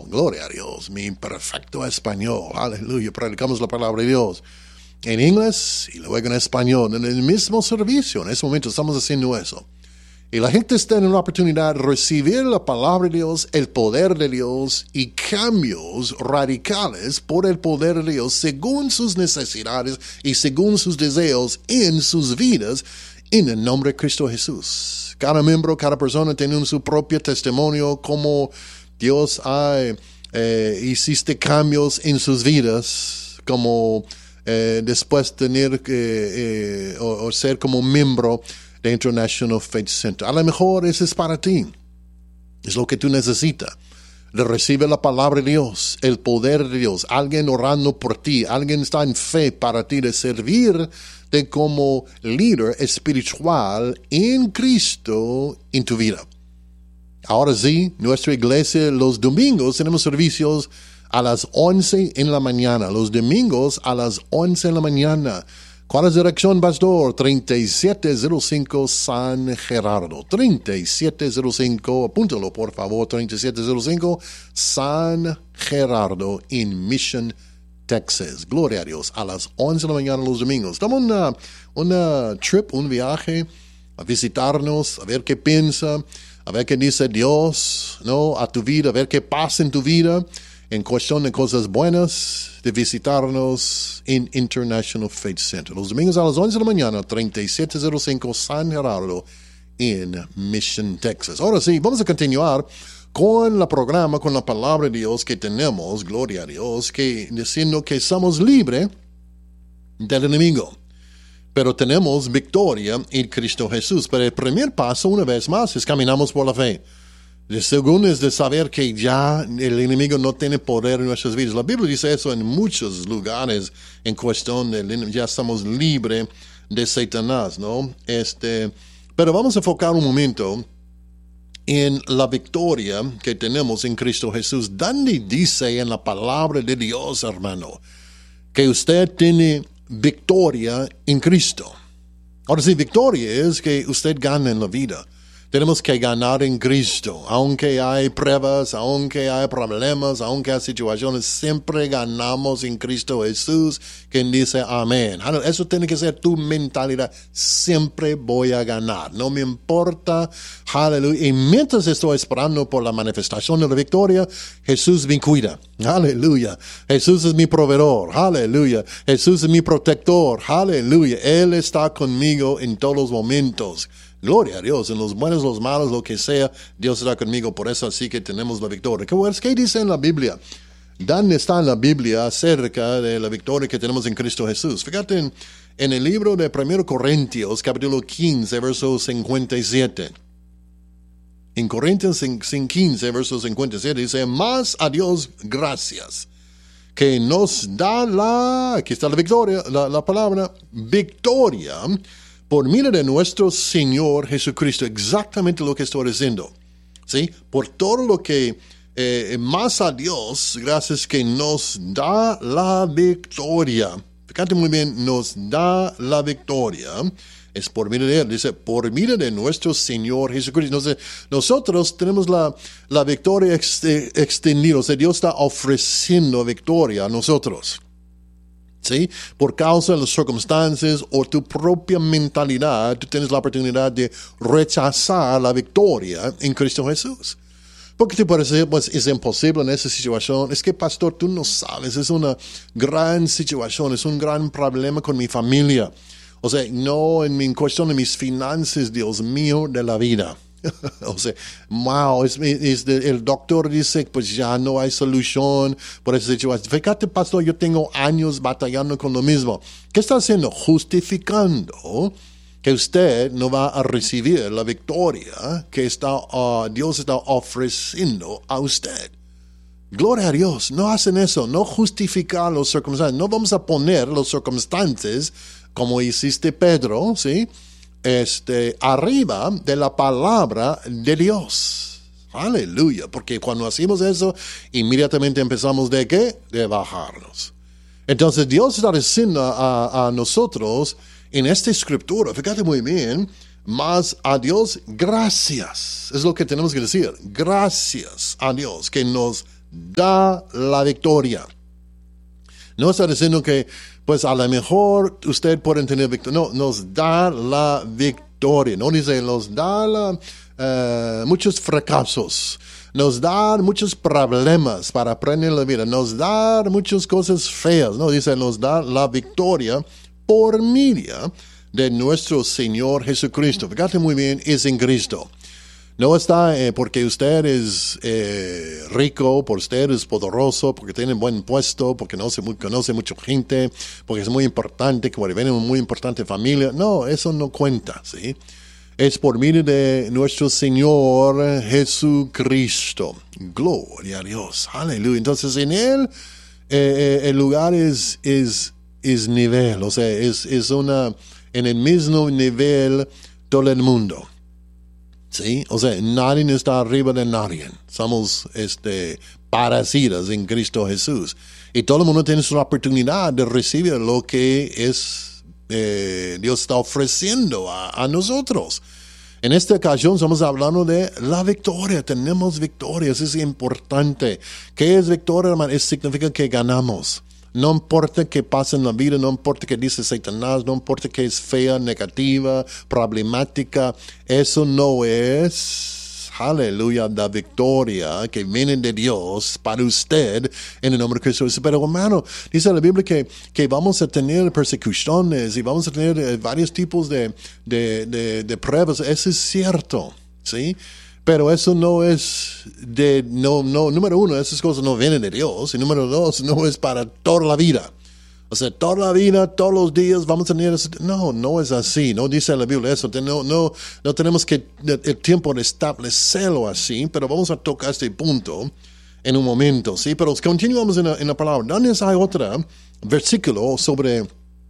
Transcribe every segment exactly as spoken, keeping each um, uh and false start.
gloria a Dios, mi perfecto español, aleluya, predicamos la palabra de Dios en inglés y luego en español, en el mismo servicio. En ese momento estamos haciendo eso. Y la gente está en una oportunidad de recibir la palabra de Dios, el poder de Dios y cambios radicales por el poder de Dios según sus necesidades y según sus deseos en sus vidas, en el nombre de Cristo Jesús. Cada miembro, cada persona tiene su propio testimonio, cómo Dios ha, eh, hiciste cambios en sus vidas, como eh, después tener que eh, o, o ser como miembro de International Faith Center. A lo mejor eso es para ti. Es lo que tú necesitas. De recibir la palabra de Dios, el poder de Dios, alguien orando por ti, alguien está en fe para ti, de servirte como líder espiritual en Cristo en tu vida. Ahora sí, nuestra iglesia los domingos tenemos servicios a las once en la mañana. Los domingos a las once en la mañana. ¿Cuál es la dirección, pastor? treinta y siete cero cinco San Gerardo. treinta y siete cero cinco, apúntalo por favor, treinta y siete cero cinco San Gerardo en Mission, Texas. Gloria a Dios. A las once de la mañana los domingos. Estamos en una, una trip, un viaje, a visitarnos, a ver qué piensa, a ver qué dice Dios, ¿no? A tu vida, a ver qué pasa en tu vida, en cuestión de cosas buenas, de visitarnos en International Faith Center. Los domingos a las once de la mañana, treinta y siete cero cinco San Gerardo en Mission, Texas. Ahora sí, vamos a continuar con el programa, con la palabra de Dios que tenemos, gloria a Dios, que diciendo que somos libres del enemigo, pero tenemos victoria en Cristo Jesús. Pero el primer paso, una vez más, es caminamos por la fe. El segundo es de saber que ya el enemigo no tiene poder en nuestras vidas. La Biblia dice eso en muchos lugares en cuestión de ya estamos libres de Satanás, ¿no? Este, pero vamos a enfocar un momento en la victoria que tenemos en Cristo Jesús. ¿Dónde dice en la palabra de Dios, hermano, que usted tiene victoria en Cristo? Ahora sí, victoria es que usted gana en la vida. Tenemos que ganar en Cristo. Aunque hay pruebas, aunque hay problemas, aunque hay situaciones, siempre ganamos en Cristo Jesús, quien dice amén. Eso tiene que ser tu mentalidad. Siempre voy a ganar. No me importa. Aleluya. Y mientras estoy esperando por la manifestación de la victoria, Jesús me cuida. Aleluya. Jesús es mi proveedor. Aleluya. Jesús es mi protector. Aleluya. Él está conmigo en todos los momentos. Gloria a Dios, en los buenos, los malos, lo que sea, Dios está conmigo, por eso así que tenemos la victoria. ¿Qué, qué dice en la Biblia? ¿Dónde está en la Biblia acerca de la victoria que tenemos en Cristo Jesús? Fíjate en, en el libro de primero Corintios, capítulo quince, verso cincuenta y siete. En Corintios quince, verso cincuenta y siete, dice, más a Dios gracias, que nos da la, aquí está la victoria, la, la palabra, victoria, por medio de nuestro Señor Jesucristo, exactamente lo que estoy diciendo, ¿sí? Por todo lo que, eh, más a Dios, gracias que nos da la victoria. Fíjate muy bien, nos da la victoria. Es por medio de Él, dice, por medio de nuestro Señor Jesucristo. Entonces, nosotros tenemos la, la victoria ex, extendida, o sea, Dios está ofreciendo victoria a nosotros. ¿Sí? Por causa de las circunstancias o tu propia mentalidad, tú tienes la oportunidad de rechazar la victoria en Cristo Jesús. Porque te puede decir, pues es imposible en esa situación. Es que, pastor, tú no sabes, es una gran situación, es un gran problema con mi familia. O sea, no en, en cuestión de mis finanzas, Dios mío, de la vida. O sea, wow, es, es de, el doctor dice, pues ya no hay solución por esa situación. Fíjate, pastor, yo tengo años batallando con lo mismo. ¿Qué está haciendo? Justificando que usted no va a recibir la victoria que está, uh, Dios está ofreciendo a usted. Gloria a Dios, no hacen eso, no justificar los circunstancias. No vamos a poner los circunstancias como hiciste Pedro, ¿sí? Este, arriba de la palabra de Dios. Aleluya. Porque cuando hacemos eso, inmediatamente empezamos de ¿qué? De bajarnos. Entonces Dios está diciendo a, a nosotros en esta escritura, fíjate muy bien, más a Dios gracias. Es lo que tenemos que decir. Gracias a Dios que nos da la victoria. No está diciendo que, pues a lo mejor usted puede tener victoria. No, nos da la victoria. No dice, nos da la, uh, muchos fracasos. Nos da muchos problemas para aprender la vida. Nos da muchas cosas feas. No, dice, nos da la victoria por medio de nuestro Señor Jesucristo. Fíjate muy bien, es en Cristo. No está eh, porque usted es eh, rico, porque usted es poderoso, porque tiene buen puesto, porque conoce, conoce mucha gente, porque es muy importante, que viene una muy importante familia. No, eso no cuenta, ¿sí? Es por medio de nuestro Señor Jesucristo. Gloria a Dios. Aleluya. Entonces, en Él, eh, el lugar es, es, es nivel, o sea, es, es una, en el mismo nivel todo el mundo. ¿Sí? O sea, nadie está arriba de nadie. Somos este, parecidos en Cristo Jesús. Y todo el mundo tiene su oportunidad de recibir lo que es eh, Dios está ofreciendo a, a nosotros. En esta ocasión estamos hablando de la victoria. Tenemos victoria. Eso es importante. ¿Qué es victoria, hermano? Eso significa que ganamos. No importa qué pasa en la vida, no importa qué dice Satanás, no importa que es fea, negativa, problemática, eso no es, aleluya, la victoria que viene de Dios para usted en el nombre de Cristo. Pero hermano, dice la Biblia que, que vamos a tener persecuciones y vamos a tener eh, varios tipos de, de, de, de pruebas. Eso es cierto, ¿sí? Pero eso no es de, no, no, número uno, esas cosas no vienen de Dios. Y número dos, no es para toda la vida. O sea, toda la vida, todos los días vamos a tener eso. No, no es así. No dice la Biblia eso. No, no, no tenemos que el tiempo de establecerlo así, pero vamos a tocar este punto en un momento, ¿sí? Pero continuamos en la, en la palabra. ¿Dónde hay otro versículo sobre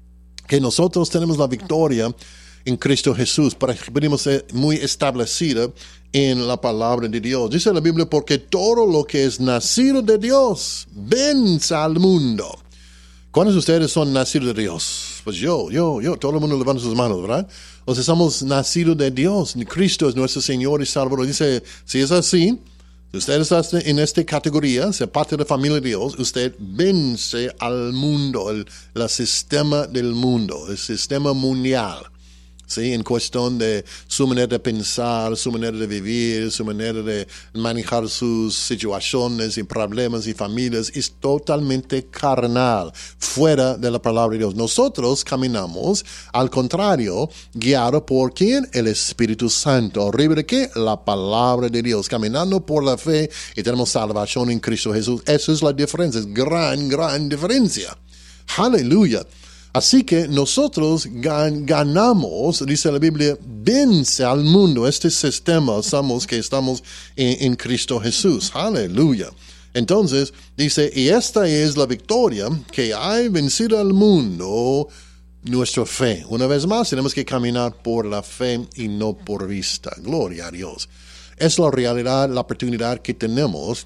que nosotros tenemos la victoria en Cristo Jesús? Para que venimos muy establecida en la palabra de Dios. Dice la Biblia, porque todo lo que es nacido de Dios vence al mundo. ¿Cuántos de ustedes son nacidos de Dios? Pues yo, yo, yo, todo el mundo levanta sus manos, ¿verdad? O sea, somos nacidos de Dios. Cristo es nuestro Señor y Salvador. Dice, si es así, si usted está en esta categoría, sea parte de la familia de Dios, usted vence al mundo, el, el sistema del mundo, el sistema mundial. ¿Sí? En cuestión de su manera de pensar, su manera de vivir, su manera de manejar sus situaciones y problemas y familias, es totalmente carnal, fuera de la palabra de Dios. Nosotros caminamos, al contrario, guiados por ¿quién? El Espíritu Santo. ¿Arriba de qué? La palabra de Dios. Caminando por la fe y tenemos salvación en Cristo Jesús. Esa es la diferencia, es gran, gran diferencia. Aleluya. Así que nosotros gan- ganamos, dice la Biblia, vence al mundo. Este sistema somos que estamos en, en Cristo Jesús. Aleluya. Entonces, dice, y esta es la victoria que hay vencido al mundo, nuestra fe. Una vez más, tenemos que caminar por la fe y no por vista. Gloria a Dios. Es la realidad, la oportunidad que tenemos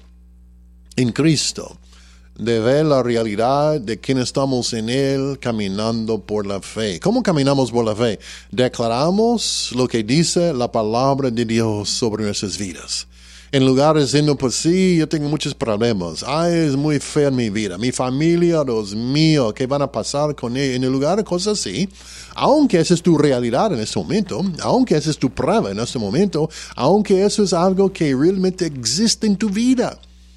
en Cristo, de ver la realidad de quién estamos en Él caminando por la fe. ¿Cómo caminamos por la fe? Declaramos lo que dice la palabra de Dios sobre nuestras vidas. En lugar de diciendo, pues sí, yo tengo muchos problemas. Ay, es muy fea mi vida. Mi familia, Dios mío, ¿qué van a pasar con ella? En el lugar de cosas así, aunque esa es tu realidad en este momento, aunque esa es tu prueba en este momento, aunque eso es algo que realmente existe en tu vida,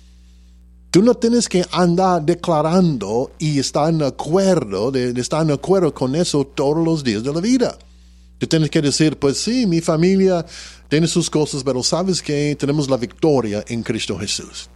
tú no tienes que andar declarando y estar en acuerdo, de, de estar en acuerdo con eso todos los días de la vida. Tú tienes que decir, pues sí, mi familia tiene sus cosas, pero sabes que tenemos la victoria en Cristo Jesús.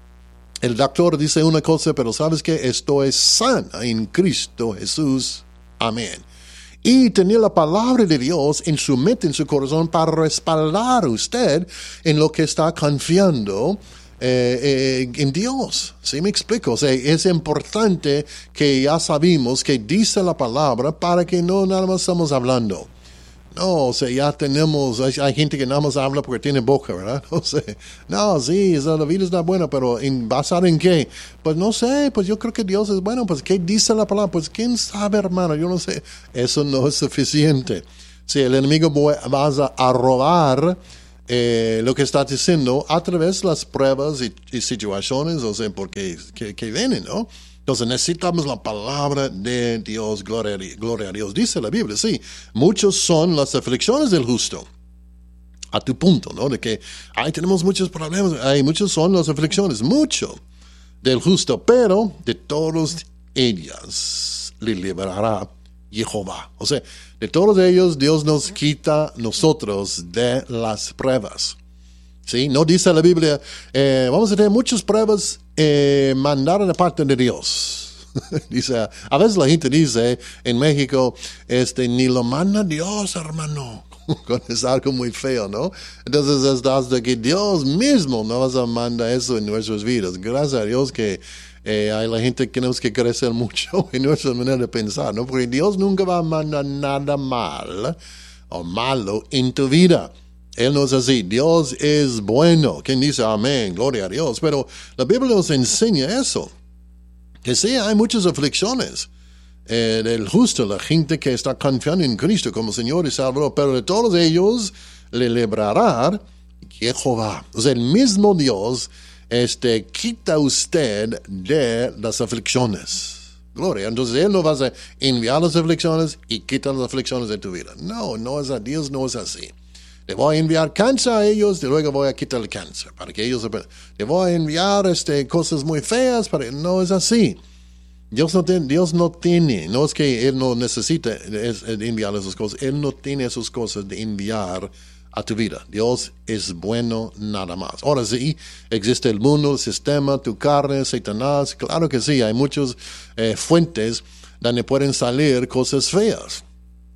El doctor dice una cosa, pero sabes que estoy sana en Cristo Jesús. Amén. Y tener la palabra de Dios en su mente, en su corazón, para respaldar a usted en lo que está confiando Eh, eh, en Dios. ¿Sí me explico? O sea, es importante que ya sabemos que dice la palabra para que no nada más estamos hablando. No, o sea, ya tenemos, hay, hay gente que nada más habla porque tiene boca, ¿verdad? O sea, no, sí, la vida está buena, pero en, ¿basada en qué? Pues no sé, pues yo creo que Dios es bueno, pues ¿qué dice la palabra? Pues quién sabe, hermano, yo no sé. Eso no es suficiente. Si el enemigo va a robar eh, lo que está diciendo a través de las pruebas y, y situaciones, o sea, porque que, que vienen, ¿no? Entonces necesitamos la palabra de Dios, gloria, gloria a Dios. Dice la Biblia, sí, muchos son las aflicciones del justo. A tu punto, ¿no? De que, ay, tenemos muchos problemas, ay, muchos son las aflicciones, mucho del justo, pero de todas ellas le liberará Jehová. O sea, de todos ellos Dios nos quita nosotros de las pruebas. ¿Sí? No dice la Biblia, eh, vamos a tener muchas pruebas eh, mandadas de parte de Dios. Dice, a veces la gente dice en México, este, ni lo manda Dios, hermano. Es algo muy feo, ¿no? Entonces es hasta que Dios mismo nos manda eso en nuestras vidas. Gracias a Dios que eh, hay la gente que tenemos que crecer mucho en nuestra manera de pensar, ¿no? Porque Dios nunca va a mandar nada mal o malo en tu vida. Él no es así. Dios es bueno. ¿Quién dice amén? Gloria a Dios. Pero la Biblia nos enseña eso. Que sí, hay muchas aflicciones. Eh, del justo, la gente que está confiando en Cristo como Señor y Salvador, pero de todos ellos le librará Jehová. O sea, el mismo Dios este, quita a usted de las aflicciones. Gloria. Entonces Él no va a enviar las aflicciones y quitar las aflicciones de tu vida. No, no es así. Dios no es así. Le voy a enviar cáncer a ellos y luego voy a quitar el cáncer para que ellos... Le voy a enviar este, cosas muy feas, para no es así. Dios no, tiene, Dios no tiene, no es que Él no necesita enviar esas cosas, Él no tiene esas cosas de enviar a tu vida. Dios es bueno nada más. Ahora sí, existe el mundo, el sistema, tu carne, Satanás, claro que sí, hay muchas eh, fuentes donde pueden salir cosas feas,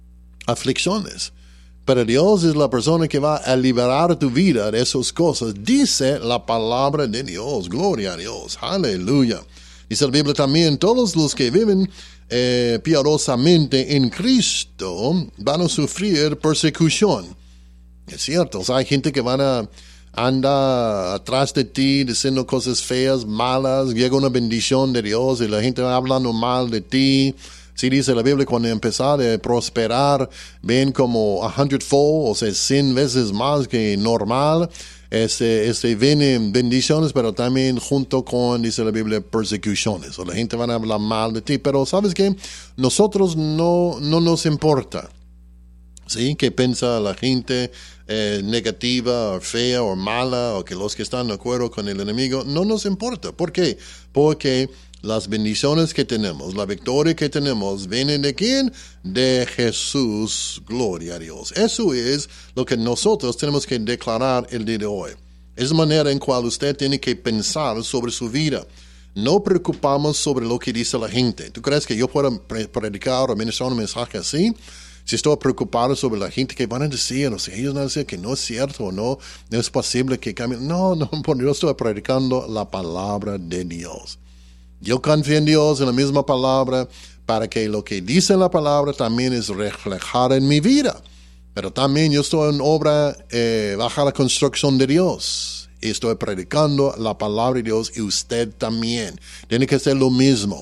aflicciones. Pero Dios es la persona que va a liberar tu vida de esas cosas. Dice la palabra de Dios, gloria a Dios, aleluya. Dice la Biblia también, todos los que viven eh, piadosamente en Cristo van a sufrir persecución. Es cierto, o sea, hay gente que van a andar atrás de ti diciendo cosas feas, malas, llega una bendición de Dios y la gente va hablando mal de ti. Sí dice la Biblia, cuando empezar a prosperar, ven como a hundredfold, o sea, cien veces más que normal. Este, este, vienen bendiciones, pero también junto con, dice la Biblia, persecuciones. O la gente va a hablar mal de ti, pero ¿sabes qué? Nosotros no, no nos importa. ¿Sí? ¿Qué piensa la gente eh, negativa o fea o mala o que los que están de acuerdo con el enemigo? No nos importa. ¿Por qué? Porque las bendiciones que tenemos, la victoria que tenemos, ¿vienen de quién? De Jesús, gloria a Dios. Eso es lo que nosotros tenemos que declarar el día de hoy. Es la manera en cual usted tiene que pensar sobre su vida. No preocupamos sobre lo que dice la gente. ¿Tú crees que yo puedo predicar o ministrar un mensaje así? Si estoy preocupado sobre la gente que van a decir, o sea, ellos van a decir que no es cierto o no, no es posible que cambien. No, no, porque yo estoy predicando la palabra de Dios. Yo confío en Dios, en la misma palabra, para que lo que dice la palabra también es reflejado en mi vida. Pero también yo estoy en obra eh, bajo la construcción de Dios. Y estoy predicando la palabra de Dios y usted también. Tiene que ser lo mismo.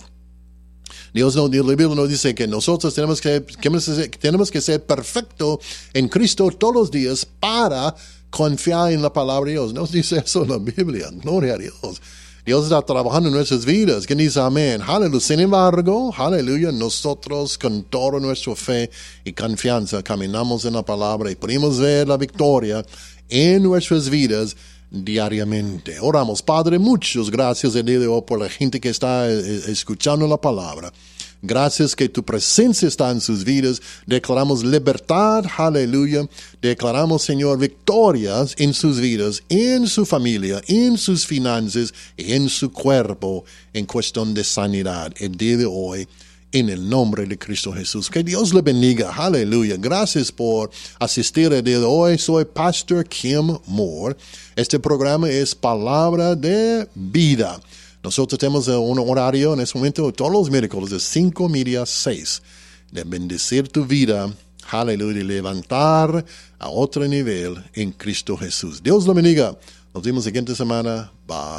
Dios no, la Biblia nos dice que nosotros tenemos que, tenemos que ser perfectos en Cristo todos los días para confiar en la palabra de Dios. Nos dice eso en la Biblia. Gloria a Dios. Dios está trabajando en nuestras vidas. ¿Quién dice amén? Aleluya. Sin embargo, aleluya, nosotros con toda nuestra fe y confianza caminamos en la palabra y podemos ver la victoria en nuestras vidas diariamente. Oramos, Padre, muchas gracias el día de hoy por la gente que está escuchando la palabra. Gracias que tu presencia está en sus vidas. Declaramos libertad, aleluya. Declaramos, Señor, victorias en sus vidas, en su familia, en sus finanzas, en su cuerpo, en cuestión de sanidad. El día de hoy, en el nombre de Cristo Jesús. Que Dios le bendiga, aleluya. Gracias por asistir el día de hoy. Soy Pastor Kim Moore. Este programa es Palabra de Vida. Nosotros tenemos un horario en este momento todos los miércoles de cinco media a seis de bendecir tu vida, aleluya, y levantar a otro nivel en Cristo Jesús. Dios lo bendiga. Nos vemos la siguiente semana. Bye.